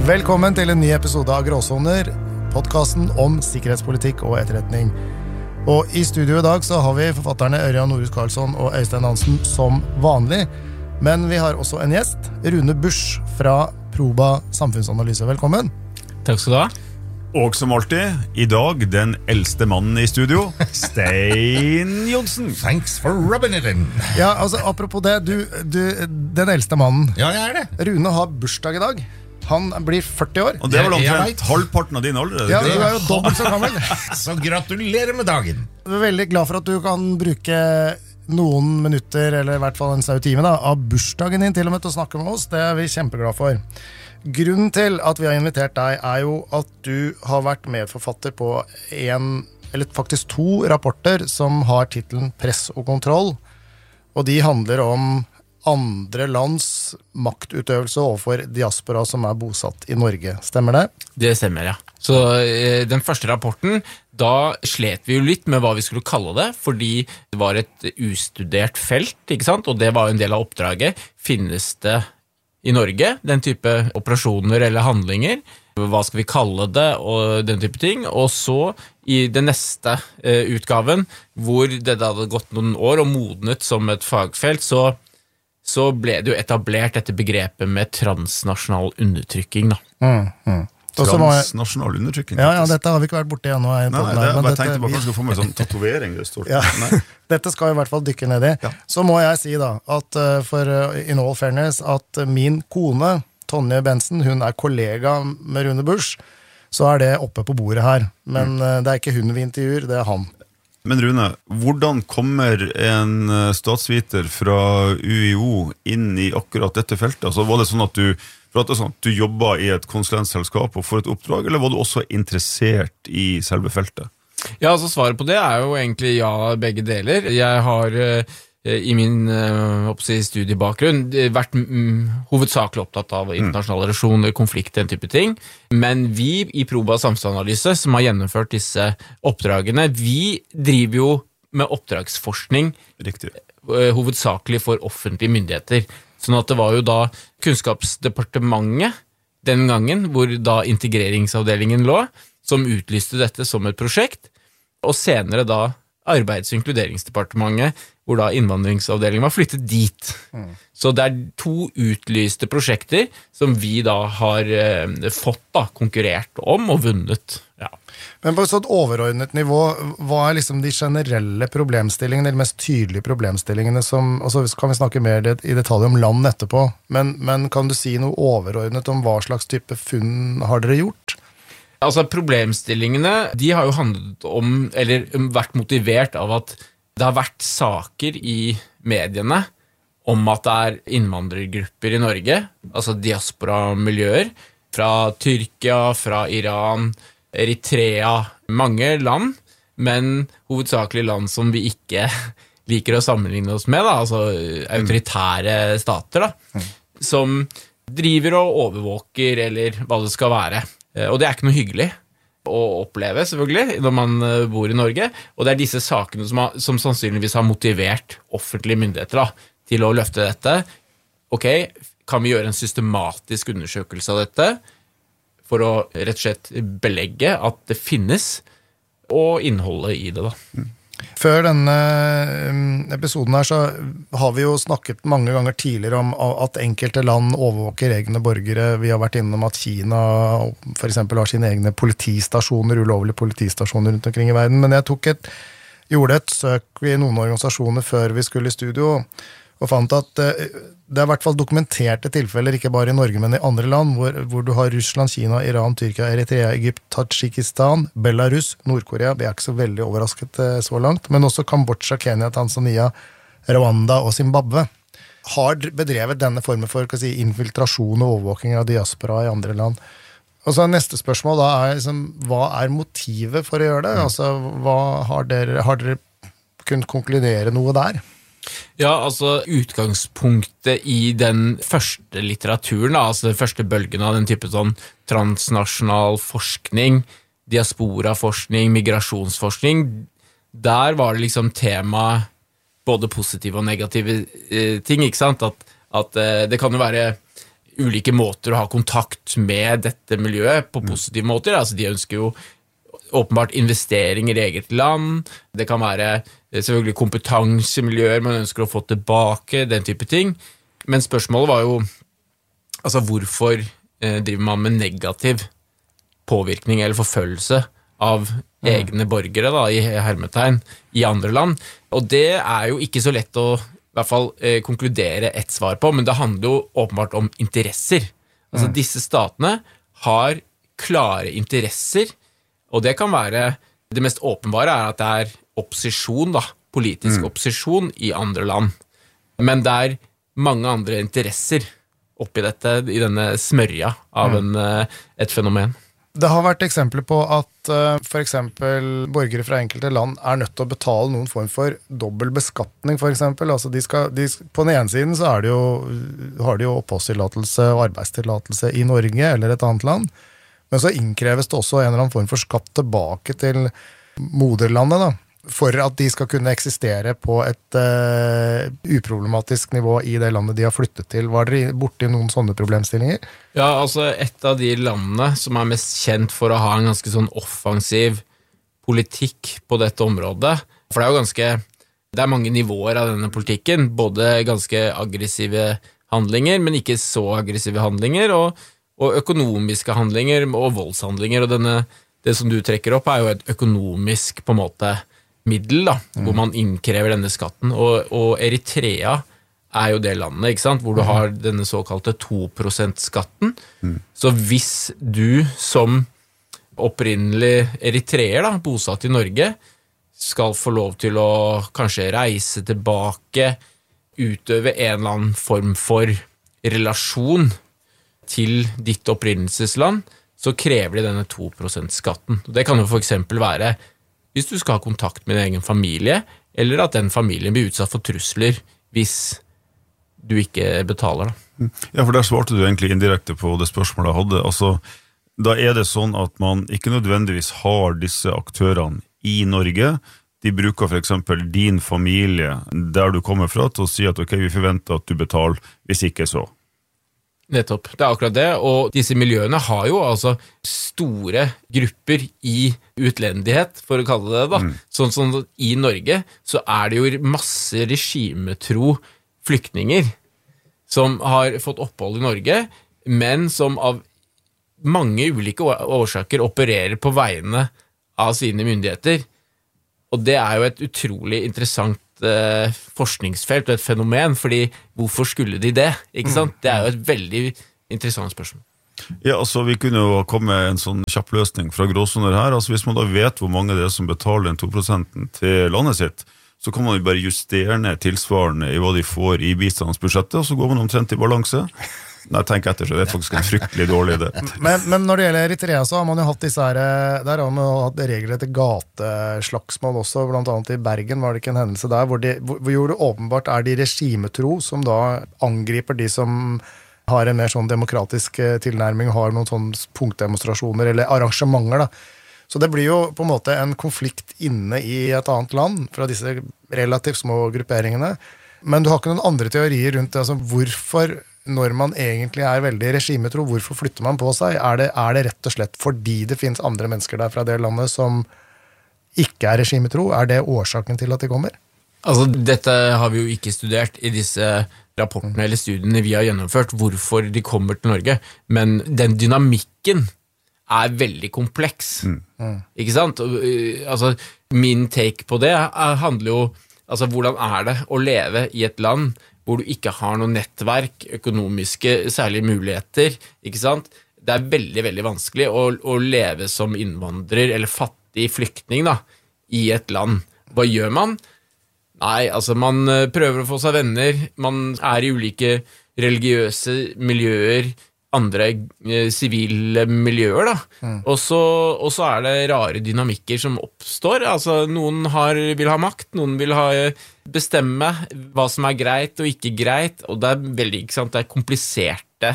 Velkommen til en ny episode av Gråsoner, podcasten om sikkerhetspolitikk og etterretning. Og i studio i dag så har vi forfatterne Ørjan Norhus Karlsson og Øystein Hansen som vanlig, men vi har også en gjest, Rune Busch fra Proba Samfunnsanalyse. Velkommen. Takk skal du ha. Og som alltid, i dag den eldste mannen i studio, Stein Johnsen. Thanks for rubbing it in. Ja, altså apropos det, du den eldste mannen. Ja, jeg det. Rune har bursdag i dag. Han blir 40 år. Og det var Jeg omtrent halvparten av din alder. Ja, du er jo dobbelt så gammel. Så gratulerer med dagen. Jeg er veldig glad for at du kan bruke noen minutter, eller i hvert fall en time da, av bursdagen din til og med til å snakke med oss. Det er vi kjempeglad for. Grunnen til at vi har invitert deg er jo at du har vært medforfatter på faktisk to rapporter som har titelen Press og kontroll, og de handler om andre lands maktutøvelse overfor diaspora som er bosatt i Norge. Stemmer det? Det stemmer, ja. Så den første rapporten, da slet vi jo litt med hva vi skulle kalle det, fordi det var et ustudert felt, ikke sant? Og det var en del av oppdraget. Finnes det i Norge den type operasjoner eller handlinger? Hva skal vi kalle det, og den type ting? Og så i den neste utgaven, hvor det hadde gått noen år og modnet som et fagfelt, så ble det jo etablert dette begrepet med transnasjonal undertrykking da. Transnasjonal undertrykking. Ja, dette har vi ikke vært borte igjen nå. Nei, det jeg bare tenkte på kanskje å få med sånn tatovering det står. Ja, dette skal vi i hvert fall dykke ned i. Ja. Så må jeg si da, at for in all fairness, at min kone, Tonje Bensen, hun er kollega med Rune Busch, så er det oppe på bordet her. Men det er ikke hun vi intervjuer, det er han. Men Rune, hvordan kommer en statsviter fra UiO inn i akkurat dette feltet? Altså, var det sånn at du jobbet i et konsulentselskap og får et oppdrag, eller var du også interessert i selve feltet? Ja, altså svaret på det er jo egentlig ja, begge deler. Jeg har i min studiebakgrunn vært hovedsakelig opptatt av internasjonale relasjoner, konflikt, den type ting. Men vi i Proba Samfunnsanalyse, som har gjennomført disse oppdragene, vi driver jo med oppdragsforskning. Riktig. Hovedsakelig for offentlige myndigheter. Sånn at det var jo da Kunnskapsdepartementet den gangen, hvor da integreringsavdelingen lå, som utlyste dette som et prosjekt, og senere da Arbeids- og inkluderingsdepartementet, hvor da innvandringsavdelingen var flyttet dit. Så det er to utlyste prosjekter som vi da har fått da, konkurrert om og vunnet. Ja. Men på et sånt overordnet nivå, hva er liksom de generelle problemstillingene, de mest tydelige problemstillingene som, og så kan vi snakke mer i detalj om land etterpå, men kan du si noe overordnet om hva slags type funn har dere gjort? Altså problemstillingene, de har jo handlet om, eller vært motivert av at det har vært saker i mediene om at det er innvandrergrupper i Norge, altså diaspora-miljøer, fra Tyrkia, fra Iran, Eritrea, mange land, men hovedsakelig land som vi ikke liker å sammenligne oss med, da, altså autoritære stater, da, som driver og overvåker, eller hva det skal være. Og det er ikke noe hyggelig å oppleve, selvfølgelig, når man bor i Norge, og det er disse sakene som sannsynligvis har motivert offentlige myndigheter da, til å løfte dette. Ok, kan vi gjøre en systematisk undersøkelse av dette, for å rett og slett belegge at det finnes, og innholdet i det da. Før denne episoden her så har vi jo snakket mange ganger tidligere om at enkelte land overvåker egne borgere. Vi har vært innom at Kina for eksempel har sine egne politistasjoner, ulovlige politistasjoner rundt omkring i verden. Men jeg gjorde et søk i noen organisasjoner før vi skulle i studio, og fant at det er i hvert fall dokumenterte tilfeller, ikke bare i Norge, men i andre land, hvor du har Russland, Kina, Iran, Tyrkia, Eritrea, Egypt, Tadsjikistan, Belarus, Nord-Korea, vi er ikke så veldig overrasket så langt, men også Kambodsja, Kenya, Tanzania, Rwanda og Zimbabwe har bedrevet denne formen for infiltrasjon og overvåking av diaspora i andre land. Og så neste spørsmål da er liksom, hva er motivet for å gjøre det? Altså, har dere kunnet konkludere noe der? Ja, altså utgangspunktet i den første litteraturen, altså den første bølgen av den type sånn transnasjonal forskning, diasporaforskning, migrasjonsforskning, der var det liksom tema både positive og negative ting, ikke sant? At det kan jo være ulike måter å ha kontakt med dette miljøet på positive måter. Altså, de ønsker jo åpenbart investeringer i eget land, det kan være selvfølgelig kompetansemiljøer man ønsker å få tilbake, den type ting. Men spørsmålet var jo, altså hvorfor driver man med negativ påvirkning eller forfølgelse av egne borgere da, i hermetegn i andre land? Og det er jo ikke så lett å i hvert fall konkludere et svar på, men det handler jo åpenbart om interesser. Altså disse statene har klare interesser, og det kan være, det mest åpenbare er at det er opposisjon da, politisk opposisjon i andre land. Men det er mange andre interesser oppi dette, i denne smørja av et fenomen. Det har vært eksempler på at for eksempel borgere fra enkelte land er nødt til å betale noen form for dobbel beskatning, for eksempel. Altså på den ene siden så har de jo oppholdstillatelse og arbeidstillatelse i Norge eller et annet land, men så innkreves det også en eller annen form for skatt tilbake til moderlandet da, for at de skal kunne eksistere på et uproblematisk nivå i det landet de har flyttet til. Var dere borte i noen sånne problemstillinger? Ja, altså et av de landene som er mest kjent for å ha en ganske sånn offensiv politikk på dette området, for det er jo det er mange nivåer av denne politikken, både ganske aggressive handlinger, men ikke så aggressive handlinger, og økonomiske handlinger og voldshandlinger, og det som du trekker opp er jo et økonomisk på en måte middel da, hvor man innkrever denne skatten, og Eritrea er jo det landet, ikke sant, hvor du har denne såkalte 2% skatten. Så hvis du som opprinnelig eritreer da, bosatt i Norge, skal få lov til å kanskje reise tilbake, utøve en eller annen form for relasjon til ditt opprinnelsesland, så krever de denne 2% skatten. Det kan jo for eksempel være hvis du skal ha kontakt med din egen familie, eller at den familien blir utsatt for trusler hvis du ikke betaler. Da. Ja, for der svarte du egentlig indirekte på det spørsmålet jeg hadde. Altså, da er det sånn at man ikke nødvendigvis har disse aktørene i Norge. De bruker for eksempel din familie der du kommer fra til å si at ok, vi forventer at du betaler, hvis ikke så. Nettopp, det er akkurat det, og disse miljøene har jo altså store grupper i utlendighet, for å kalle det da. Sånn som i Norge, så er det jo masse regimetro flyktninger som har fått opphold i Norge, men som av mange ulike årsaker opererer på vegne av sine myndigheter. Og det er jo et utrolig interessant forskningsfelt og et fenomen, fordi hvorfor skulle de det? Ikke sant? Det er jo et veldig interessant spørsmål. Ja, altså vi kunne jo komme med en sånn kjapp løsning fra gråsoner her. Altså hvis man da vet hvor mange det er som betaler den 2% til landet sitt, så kan man jo bare justere ned tilsvarende i hva de får i bistandsbudsjettet, og så går man omtrent i balanse. Nei, tenk etter, så det er faktisk en fryktelig dårlig idé. Men når det gjelder Eritrea, så har man jo hatt disse her, der har man hatt regler etter gateslagsmål også, blant annet i Bergen var det ikke en hendelse der, hvor det åpenbart er de regimetro som da angriper de som har en mer sånn demokratisk tilnærming, har noen sånne punktdemonstrasjoner eller arrangementer da. Så det blir jo på en måte en konflikt inne i et annet land fra disse relativt små grupperingene. Men du har ikke noen andre teorier rundt det, altså hvorfor når man egentlig er veldig regimetro, hvorfor flytter man på seg? Er det rett og slett fordi det finnes andre mennesker der fra det landet som ikke er regimetro? Er det årsaken til at de kommer? Altså, dette har vi jo ikke studert i disse rapportene eller studiene vi har gjennomført, hvorfor de kommer til Norge, men den dynamikken er veldig kompleks. Ikke sant? Altså, min take på det handler jo, altså hvordan er det å leve i et land hvor du ikke har noe nettverk, økonomiske særlige muligheter, ikke sant? Det er veldig, veldig vanskelig å leve som innvandrer eller fattig flyktning da, i et land. Hva gjør man? Nei, altså man prøver å få seg venner, man er i ulike religiøse miljøer, andre sivile miljøer da, og så er det rare dynamikker som oppstår, altså noen vil ha makt, noen vil bestemme hva som er greit og ikke greit, og det er veldig, ikke sant, det er kompliserte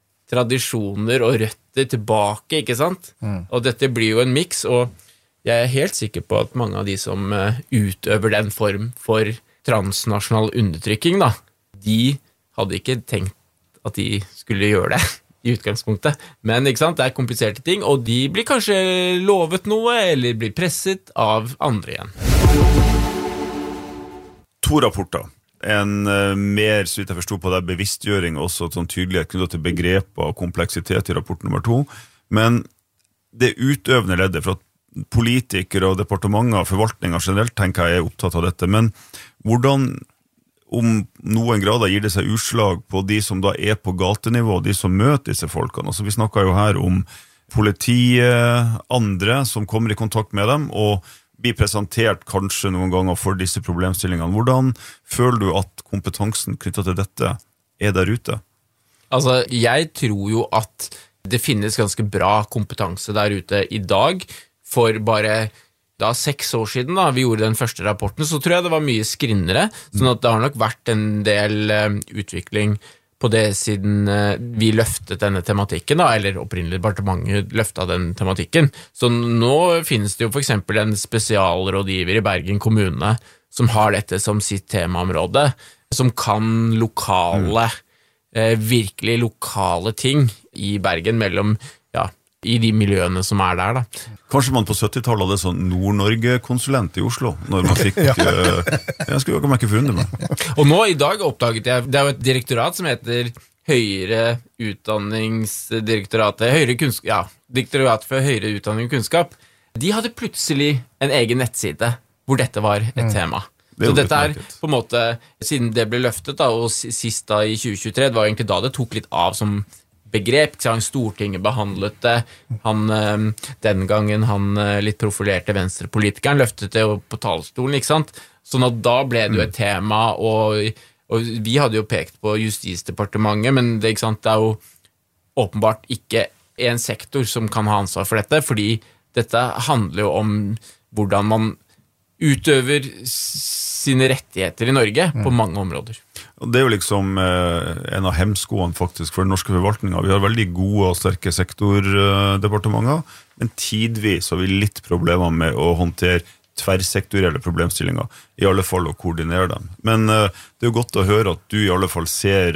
tradisjoner og røtter tilbake, ikke sant, og dette blir jo en mix, og jeg er helt sikker på at mange av de som utøver den form for transnasjonal undertrykking da, de hadde ikke tenkt at de skulle gjøre det i utgangspunktet. Men ikke sant, det kompliserte ting, og de blir kanskje lovet noe, eller blir presset av andre igjen. 2 rapporter. En mer, så vidt jeg forstod på det, bevisstgjøring, også sånn tydelighet knyttet til begreper og kompleksitet i rapport nummer 2. Men det utøvende leddet, for at politikere og departementer og forvaltninger generelt tenker jeg opptatt av dette, men hvordan om noen grader gir det seg utslag på de som da på gatenivå, de som møter disse folkene? Altså, vi snakker jo her om politiet, andre som kommer i kontakt med dem, og blir presentert kanskje noen ganger for disse problemstillingene. Hvordan føler du at kompetansen knyttet til dette der ute? Altså, jeg tror jo at det finnes ganske bra kompetanse der ute i dag. For bare 6 år siden da vi gjorde den første rapporten, så tror jeg det var mye skrinnere, sånn at det har nok vært en del utvikling på det siden vi løftet denne tematikken, da, eller opprinnelig departementet løftet den tematikken. Så nå finnes det jo for eksempel en spesialrådgiver i Bergen kommune som har dette som sitt temaområde, som kan virkelig lokale ting i Bergen mellom, i de miljøene som der da. Kanskje man på 70-tallet hadde sånn Nord-Norge-konsulent i Oslo, når man fikk... Jeg skulle ikke forundre meg. Og nå i dag oppdaget jeg, det jo et direktorat som heter Høyere Utdanningsdirektoratet, Direktorat for Høyere Utdanning og Kunnskap. De hadde plutselig en egen nettside hvor dette var et tema. Så dette på en måte, siden det ble løftet da, og sist da i 2023, det var egentlig da det tok litt av som begrep, Stortinget behandlet det, den gangen litt profilerte venstrepolitikeren løftet det på talerstolen, ikke sant? Sånn at da ble det jo et tema, og vi hadde jo pekt på Justisdepartementet, men det, ikke sant, det jo åpenbart ikke en sektor som kan ha ansvar for dette, fordi dette handler jo om hvordan man utøver sine rettigheter i Norge på mange områder. Og det jo liksom en av hemskoene faktisk for den norske forvaltningen. Vi har veldig gode og sterke sektordepartementer, men tidvis har vi litt problemer med å håndtere tverrsektorielle problemstillinger, i alle fall å koordinere dem. Men det jo godt å høre at du i alle fall ser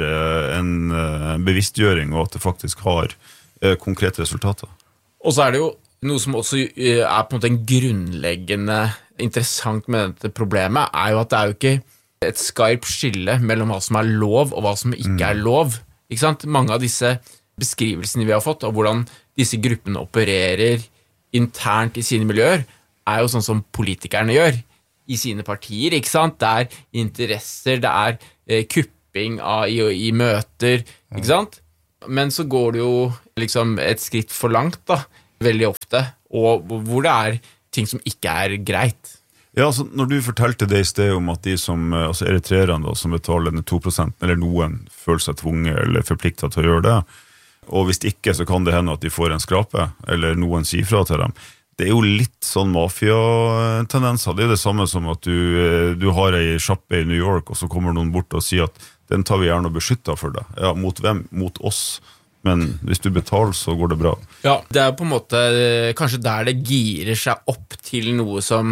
en bevisstgjøring, og at det faktisk har konkrete resultater. Og så det jo noe som også på en måte en grunnleggende interessant med dette problemet, jo at det jo ikke et skarpt skille mellom hva som lov og hva som ikke lov. Ikke sant? Mange av disse beskrivelsene vi har fått av hvordan disse gruppene opererer internt i sine miljøer, jo sånn som politikerne gjør i sine partier, ikke sant? Det interesser, det kupping i møter, ikke sant? Men så går det jo liksom et skritt for langt da, veldig ofte, og hvor det ting som ikke greit. Ja, altså, når du fortalte det i sted om at de som, altså eritreerne som betaler den 2%, eller noen føler seg tvunget eller forpliktet til å gjøre det, og hvis ikke så kan det hende at de får en skrape, eller noen sier fra til dem. Det jo litt sånn mafia-tendenser. Det det samme som at du har en sjappe i New York, og så kommer noen bort og sier at den tar vi gjerne og beskytter for deg. Ja, mot hvem? Mot oss. Men hvis du betaler, så går det bra. Ja, det på en måte kanskje der det girer seg opp til noe som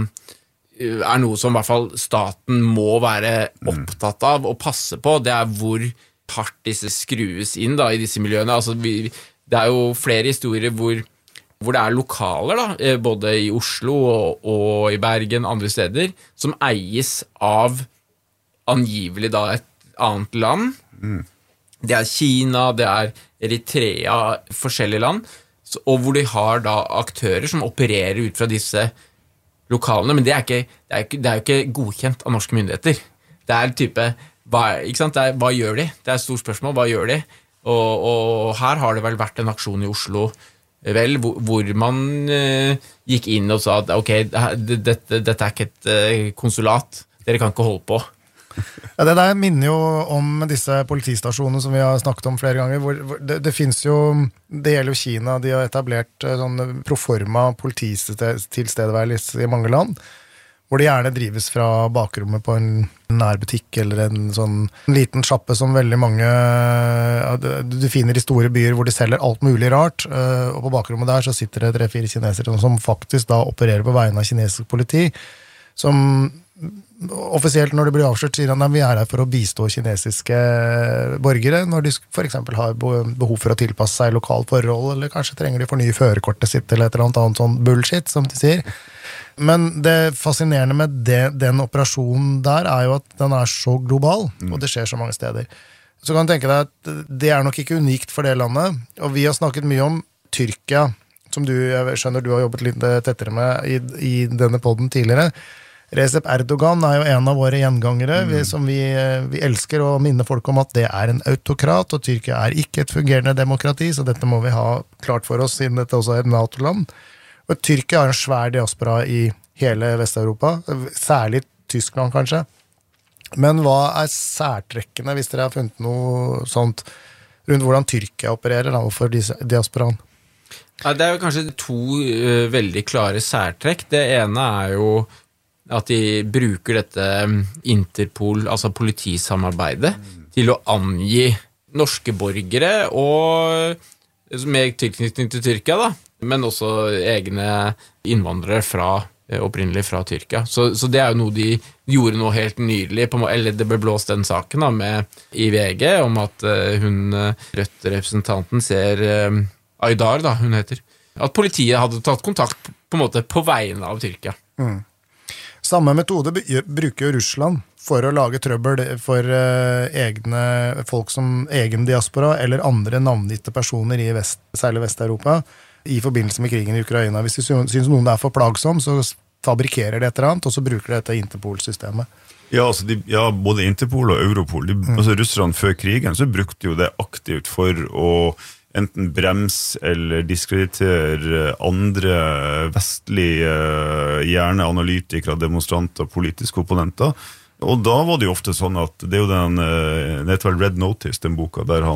noe som i hvert fall staten må være opptatt av og passe på. Det hvor hardt disse skrues inn da, i disse miljøene. Altså, det jo flere historier hvor det lokaler, da, både i Oslo og i Bergen, andre steder, som eies av angivelig da, et annet land. Det Kina, det Eritrea, forskjellige land, og hvor de har da aktører som opererer ut fra disse lokalene, men det jo ikke godkjent av norske myndigheter. Det type, ikke sant? Hva gjør de? Det et stort spørsmål, hva gjør de? Og her har det vel vært en aksjon i Oslo, vel, hvor man gikk inn og sa at ok, dette ikke et konsulat, dere kan ikke holde på. Ja, det der minner jo om disse politistasjonene som vi har snakket om flere ganger, hvor det finnes jo, det gjelder jo Kina, de har etablert sånn proforma polititilstedeværelse i mange land, hvor de gjerne drives fra bakrommet på en nærbutikk eller en sånn liten sjappe som veldig mange du finner i store byer hvor de selger alt mulig rart, og på bakrommet der så sitter det 3-4 kinesere som faktisk da opererer på vegne av kinesisk politi, som offisielt når det blir avslørt, sier han at vi her for å bistå kinesiske borgere når de for eksempel har behov for å tilpasse seg lokalt forhold, eller kanskje trenger de fornye førerkortet sitt, eller et eller annet sånn bullshit, som de sier. Men det fascinerende med den operasjonen der jo at den så global, og det skjer så mange steder. Så kan du tenke deg at det nok ikke unikt for det landet, og vi har snakket mye om Tyrkia, som jeg skjønner du har jobbet litt tettere med i denne podden tidligere. Recep Erdogan jo en av våre gjengangere, som vi elsker å minne folk om at det en autokrat, og Tyrkia ikke et fungerende demokrati, så dette må vi ha klart for oss, siden dette også et NATO-land. Og Tyrkia en svær diaspora i hele Vest-Europa, særlig Tyskland kanskje. Men hva særtrekkene, hvis dere har funnet noe sånt, rundt hvordan Tyrkia opererer overfor diasporaen? Ja, det jo kanskje to veldig klare særtrekk. Det ene jo at de bruker dette Interpol, altså politisamarbeidet, til å angi norske borgere og med tilknytning til Tyrkia, da, men også egne innvandrere opprinnelig fra Tyrkia. Så det jo noe de gjorde nå helt nylig, eller det ble blåst den saken da, i VG, om at Rødt-representanten ser Aydar, da, hun heter, at politiet hadde tatt kontakt på en måte på vegne av Tyrkia. Samme metode bruker jo Russland for å lage trøbbel for egne folk som egen diaspora, eller andre navngitte personer i særlig Vest-Europa, i forbindelse med krigen i Ukraina. Hvis de synes noen for plagsom, så fabrikerer de et eller annet, og så bruker de dette Interpol-systemet. Ja, altså både Interpol og Europol, altså russerne før krigen, så brukte jo det aktivt for å enten brems eller diskreditere andre vestlige gjerne analytikere, demonstranter, politiske opponenter. Og da var det jo ofte sånn at det jo det heter vel Red Notice, den boka, der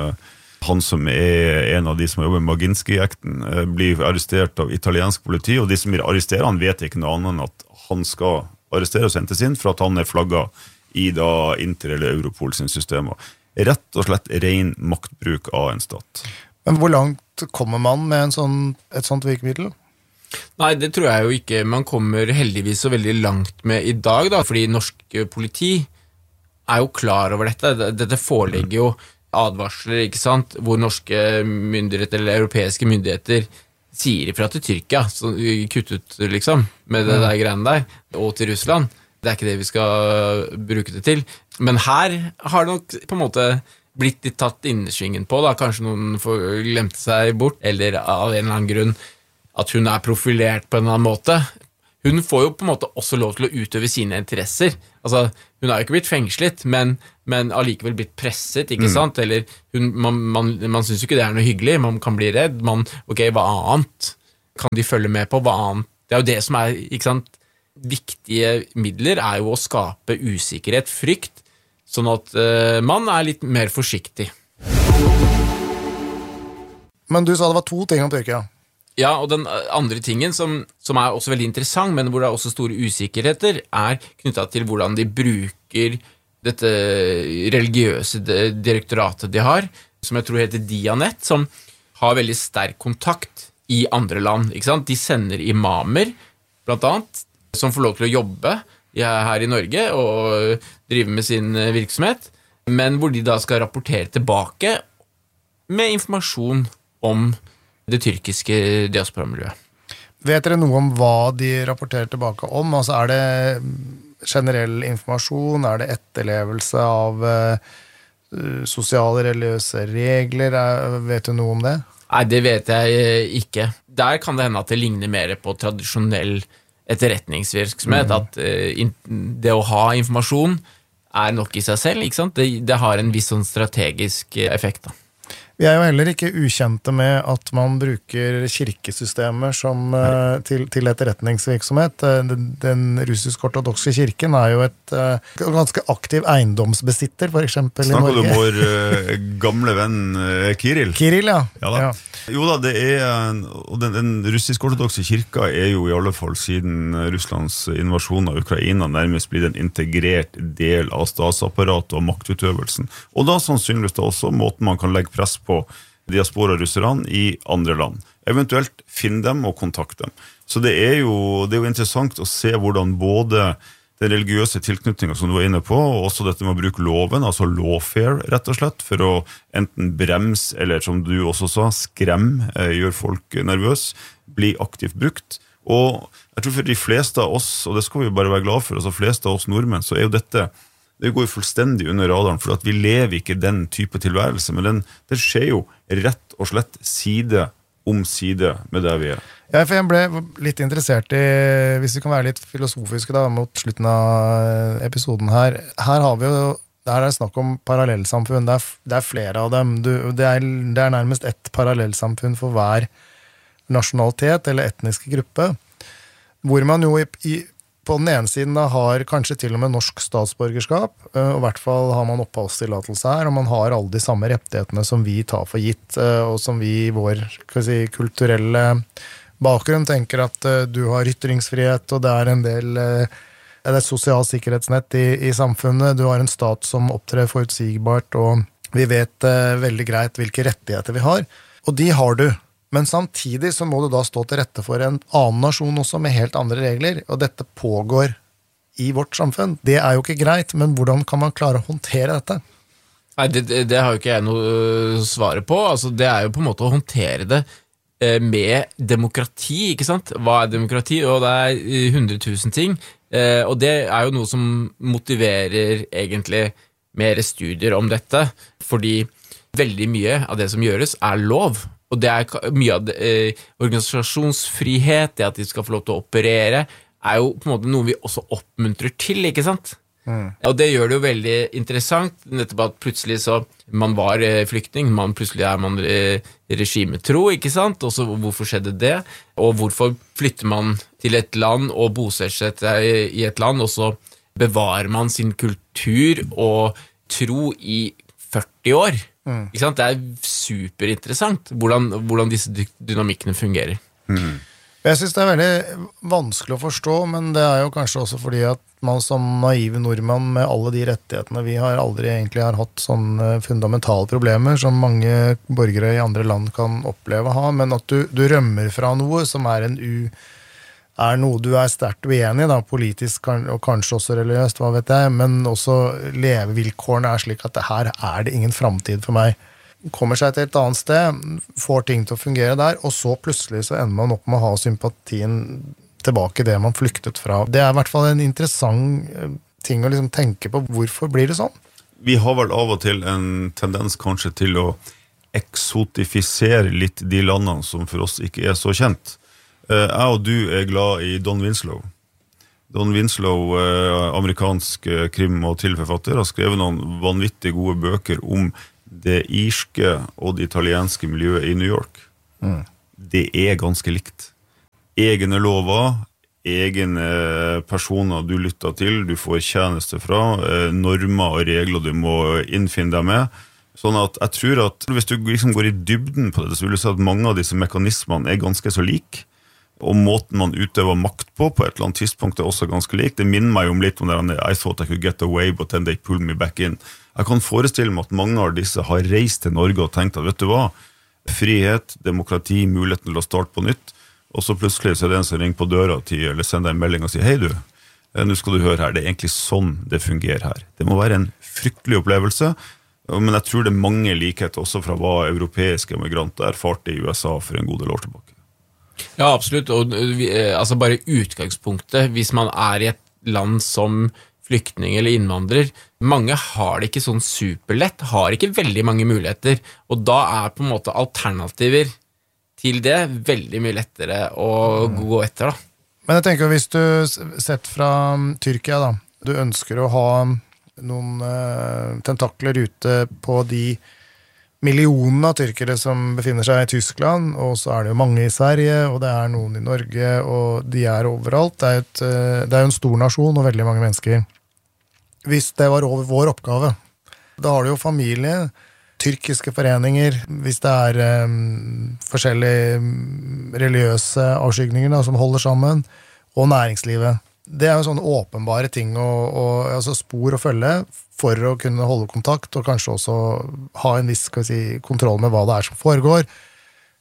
han som en av de som jobber med Maginski-ekten, blir arrestert av italiensk politi, og de som arresterer han vet ikke noe annet enn at han skal arrestere og sentes inn for at han flagget i da Inter eller Europol sin systemer. Rett og slett ren maktbruk av en stat. Men hvor langt kommer man med et sånt virkemiddel? Nei, det tror jeg jo ikke. Man kommer heldigvis så veldig langt med i dag, da, fordi norsk politi jo klar over dette. Dette foreligger jo advarsler, ikke sant, hvor norske myndigheter eller europeiske myndigheter sier ifra til Tyrkia, så kuttet liksom, med det der greiene der, og til Russland. Det ikke det vi skal bruke det til. Men her har det nok på en måte blitt litt tatt innersvingen på, da. Kanskje noen glemte seg bort, eller av en eller annen grunn at hun profilert på en eller annen måte. Hun får jo på en måte også lov til å utøve sine interesser. Altså, hun har jo ikke blitt fengslet, men allikevel blitt presset, ikke sant? Eller man synes jo ikke det noe hyggelig, man kan bli redd. Ok, hva annet kan de følge med på? Hva annet? Det jo det som ikke sant? Viktige midler jo å skape usikkerhet, frykt, sånn at man litt mer forsiktig. Men du sa det var 2 ting om Tyrkia. Ja, og den andre tingen som også veldig interessant, men hvor det også store usikkerheter, knyttet til hvordan de bruker dette religiøse direktoratet de har, som jeg tror heter Dianet, som har veldig sterk kontakt i andre land, ikke sant? De sender imamer, blant annet, som får lov til å jobbe her i Norge og drive med sin virksomhet, men hvor de da skal rapportere tilbake med informasjon om det tyrkiske diasporamiljøet. Vet dere noe om hva de rapporterer tilbake om? Altså det generell informasjon? Det etterlevelse av sosiale, religiøse regler? Vet du noe om det? Nei, det vet jeg ikke. Der kan det hende at det ligner mer på tradisjonell etterretningsvirksomhet, at det å ha informasjon nok i seg selv, ikke sant? Det har en viss sånn strategisk effekt da. Vi jo heller ikke ukjente med at man bruker kirkesystemer som, til etterretningsvirksomhet. Den russisk-ortodokse kirken jo et ganske aktiv eiendomsbesitter, for eksempel i Norge. Snakker du om vår gamle venn Kirill? Kirill, ja. Ja. Jo da, og den russisk-ortodokse kirka jo i alle fall siden Russlands invasjon av Ukraina nærmest blitt en integrert del av statsapparatet og maktutøvelsen. Og da sannsynligvis da også måten man kan legge press på diaspora-russerne i andre land. Eventuelt finne dem og kontakte dem. Så det jo interessant å se hvordan både den religiøse tilknytningen som du var inne på, og også dette med å bruke loven, altså lawfare, rett og slett, for å enten bremse, eller som du også sa, skremme, gjøre folk nervøs, bli aktivt brukt. Og jeg tror for de fleste av oss, og det skal vi bare være glad for, altså fleste av oss nordmenn, så jo dette, det går jo fullstendig under radaren, for at vi lever ikke den type tilværelse, men det skjer jo rett og slett side om side med det vi Ja, for jeg ble litt interessert i, hvis vi kan være litt filosofiske da, mot slutten av episoden her. Her har vi jo, der er snakk om parallellsamfunn, det er flere av dem. Det er nærmest ett parallellsamfunn for hver nasjonalitet eller etniske gruppe, hvor man jo på den ene siden da har kanskje til og med norsk statsborgerskap, og i hvert fall har man oppholdstillatelse her, og man har alle de samme rettighetene som vi tar for gitt, og som vi i vår kulturelle bakgrunn tenker at du har ytringsfrihet, og det er en del det er et sosialt sikkerhetsnett i samfunnet, du har en stat som opptrer forutsigbart, og vi vet veldig greit hvilke rettigheter vi har, og de har du. Men samtidig så må du da stå til rette for en annen nasjon også med helt andre regler, og dette pågår i vårt samfunn. Det er jo ikke greit, men hvordan kan man klare å håndtere dette? Nei, det har jo ikke jeg noe svare på. Altså, det er jo på en måte å håndtere det med demokrati, ikke sant? Hva er demokrati? Og det er 100 000 ting, og det er jo noe som motiverer egentlig mer studier om dette, fordi veldig mye av det som gjøres er lov, og det er mye av det, organisasjonsfrihet, det at de skal få lov til å operere, er jo på en måte noe vi også oppmuntrer til, ikke sant? Og det gjør det jo veldig interessant, nettopp at plutselig så man var flyktning, plutselig er man regimetro, ikke sant? Og så hvorfor skjedde det? Og hvorfor flytter man til et land og bosetter seg i et land, og så bevarer man sin kultur og tro i 40 år? Ikke sant? Det er superinteressant hvordan disse dynamikkene fungerer. Jeg synes det er veldig vanskelig å forstå, men det er jo kanskje også fordi at man som naive nordmann med alle de rettighetene vi har aldri egentlig har hatt sånne fundamentale problemer som mange borgere i andre land kan oppleve å ha, men at du rømmer fra noe som er noe du er sterkt uenig i, da, politisk og kanskje også religiøst, hva vet jeg, men også levevilkårene er slik at her er det ingen fremtid for meg. Kommer seg til et annet sted, får ting til å fungere der, og så plutselig så ender man opp med å ha sympatien tilbake det man flyktet fra. Det er i hvert fall en interessant ting å liksom tenke på. Hvorfor blir det sånn? Vi har vel av og til en tendens kanskje til å eksotifisere litt de landene som for oss ikke er så kjent. Jeg og du er glad i Don Winslow. Don Winslow, amerikansk krim- og tilforfatter, har skrevet noen vanvittig gode bøker om det irske og det italienske miljøet i New York. Det er ganske likt. Egne lover, egne personer du lytter til, du får tjeneste fra, normer og regler du må innfinne deg med. Sånn at jeg tror at hvis du liksom går i dybden på det, så vil du si at mange av disse mekanismene er ganske så like, og måten man utøver makt på et eller annet tidspunkt er også ganske lik. Det minner meg om litt om det I thought I could get away, but then they pulled me back in. Jeg kan forestille meg at mange av disse har reist til Norge og tenkt at, vet du hva, frihet, demokrati, muligheten til å starte på nytt, og så plutselig så er det en som ringer på døra til, eller sender en melding og sier, hei du, nå skal du høre her, det er egentlig sånn det fungerer her. Det må være en fryktelig opplevelse, men jeg tror det er mange likheter også fra hva europeiske immigranter erfarte i USA for en god del år tilbake. Ja, absolutt, og altså bare utgangspunktet, hvis man er i et land som flyktning eller innvandrer, mange har det ikke sånn superlett, har ikke veldig mange muligheter, og da er på en måte alternativer til det veldig mye lettere å gå etter, da. Men jeg tenker, hvis du sett fra Tyrkia, da, du ønsker å ha noen tentakler ute på de millionene av tyrkere som befinner seg i Tyskland, og så er det jo mange i Sverige, og det er noen i Norge, og de er overalt. Det er jo en stor nasjon og veldig mange mennesker. Hvis det var over vår oppgave, da har du jo familie, tyrkiske foreninger, hvis det er forskjellige religiøse avskygninger da, som holder sammen, og næringslivet. Det er jo sånne åpenbare ting altså spor å følge for å kunne holde kontakt, og kanskje også ha en viss kontroll med hva det er som foregår.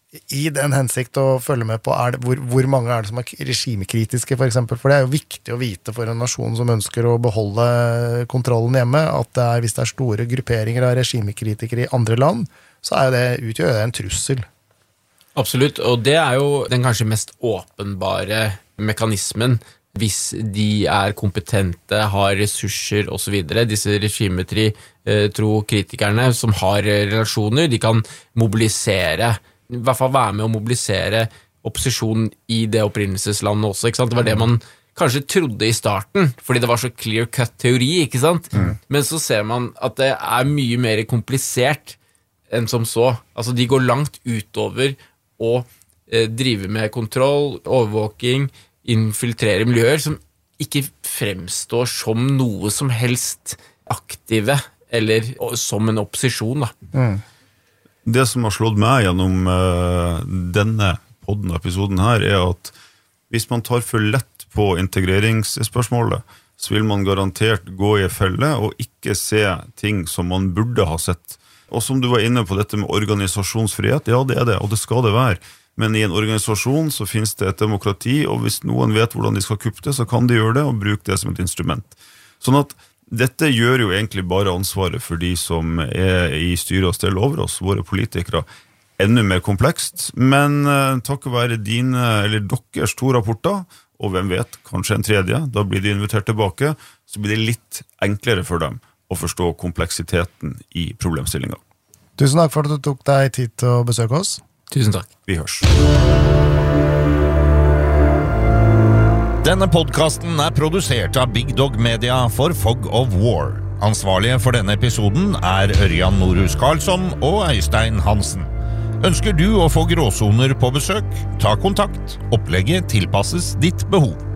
I den hensikt å følge med på hvor mange det som regimekritiske, for eksempel. For det jo viktig å vite for en nasjon som ønsker å beholde kontrollen hjemme, at hvis det store grupperinger av regimekritikere I andre land, så utgjør det en trussel. Absolutt, og det jo den kanskje mest åpenbare mekanismen hvis de kompetente, har ressurser og så videre. Disse regimetro kritikerne som har relasjoner, de kan mobilisere, I hvert fall være med å mobilisere opposisjon I det opprinnelseslandet også, ikke sant? Det var det man kanskje trodde I starten, fordi det var så clear-cut teori, ikke sant? Men så ser man at det mye mer komplisert enn som så. Altså, de går langt utover å drive med kontroll, overvåking, infiltrere miljøer som ikke fremstår som noe som helst aktive, eller som en opposisjon, da. Det som har slått meg gjennom denne podden-episoden her, at hvis man tar for lett på integreringsspørsmålet, så vil man garantert gå I felle og ikke se ting som man burde ha sett. Og som du var inne på dette med organisasjonsfrihet, ja, det det, og det skal det være. Men I en organisasjon så finnes det et demokrati, og hvis noen vet hvordan de skal kuppe det, så kan de gjøre det og bruke det som et instrument. Sånn at dette gjør jo egentlig bare ansvaret for de som I styre og stell over oss, våre politikere, enda mer komplekst. Men takket være deres 2 rapporter, og hvem vet, kanskje en 3, da blir de invitert tilbake, så blir det litt enklere for dem å forstå kompleksiteten I problemstillingen. Tusen takk for at du tok deg tid til å besøke oss. Tusen takk. Vi hørs. Denne podcasten produsert av Big Dog Media for Fog of War. Ansvarlige for denne episoden Ørjan Norhus Karlsson og Øystein Hansen. Ønsker du å få gråsoner på besøk? Ta kontakt. Opplegget tilpasses ditt behov.